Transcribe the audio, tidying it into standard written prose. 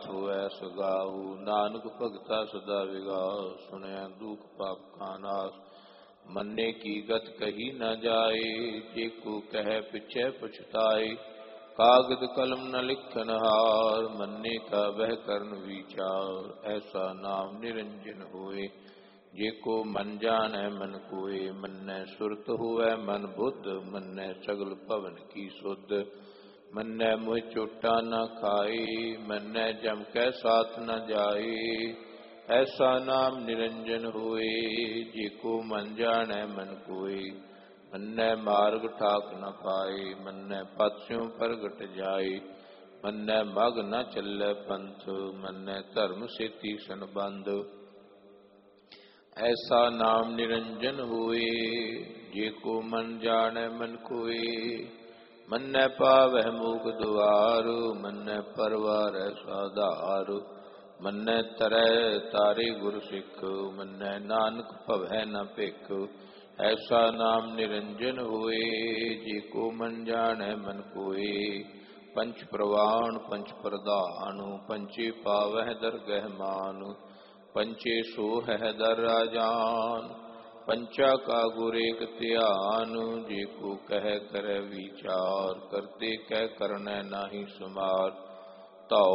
ਹੱਥ ਹੋਇ ਸਗਾਹੂ। ਨਾਨਕ ਭਗਤਾ ਸਦਾ ਵਿਗਾਸ, ਸੁਣਿਆ ਦੁਖ ਪਾਪ ਕਾ ਨਾਸ। ਮੰਨੇ ਕੀ ਗਤ ਕਹੀ ਨ ਜਾਏ, ਜੇ ਕੋ ਕਹਿ ਪਿਛੈ ਪਛਤਾਏ। ਕਾਗਦ ਕਲਮ ਨ ਲਿਖਨ ਹਾਰ, ਮੰਨੇ ਕਾ ਬਹਿ ਕਰਨ ਵਿਚਾਰ। ਐਸਾ ਨਾਮ ਨਿਰੰਜਨ ਹੋਏ, ਜੇ ਕੋ ਮਨ ਜਾਣੈ ਮਨ ਕੋਏ। ਮੰਨੈ ਸੁਰਤ ਹੋਵੈ ਮਨ ਬੁੱਧ, ਮੰਨੈ ਸਗਲ ਭਵਨ ਕੀ ਸੁਧ। ਮੰਨੈ ਮੁਹਿ ਚੋਟਾ ਨ ਖਾਏ, ਮੰਨੈ ਜਮ ਕੈ ਸਾਥ ਨ ਜਾਏ। ਐਸਾ ਨਾਮ ਨਿਰੰਜਨ ਹੋਏ, ਜੇ ਕੋ ਮਨ ਜਾਣੈ ਮਨ ਕੋਏ। ਮੰਨੈ ਮਾਰਗ ਠਾਕ ਨ ਪਾਏ, ਮੰਨੈ ਪਥ ਸਿਉ ਪ੍ਰਗਟ ਜਾਏ। ਮੰਨੈ ਮਗ ਨ ਚੱਲੈ ਪੰਥ, ਮੰਨੈ ਧਰਮ ਸੇਤੀ ਸੰਬੰਧ। ਐਸਾ ਨਾਮ ਨਿਰੰਜਨ ਹੋਏ, ਜੇ ਕੋ ਮਨ ਜਾਣੈ ਮਨ ਕੋਏ। ਮੰਨੈ ਪਾਵਹਿ ਮੋਖ ਦੁਆਰ, ਮੰਨੈ ਪਰਵਾਰੈ ਸਾਧਾਰ। ਮੰਨੈ ਤਰੈ ਤਾਰੇ ਗੁਰ ਸਿੱਖ, ਮੰਨੈ ਨਾਨਕ ਭਵੈ ਨ ਭਿਖ। ਐਸਾ ਨਾਮ ਨਿਰੰਜਨ ਹੋਏ, ਜੇ ਕੋ ਮਨ ਜਾਣੈ ਮਨ ਕੋਏ। ਪੰਚ ਪ੍ਰਵਾਣ ਪੰਚ ਪ੍ਰਧਾਨ, ਪੰਚੇ ਪਾਵਹਿ ਦਰਗਹਿ ਮਾਨ। ਪੰਚੇ ਸੋਹਹਿ ਦਰ ਰਾਜਾਨ, ਪੰਚਾ ਕਾ ਗੁਰ ਏਕ ਧਿਆਨ। ਜੇ ਕੋ ਕਹਿ ਕਰੈ ਵਿਚਾਰ, ਕਰਤੇ ਕਹਿ ਕਰਨੈ ਨਾਹੀ ਸਮਾਰ। ਧੌ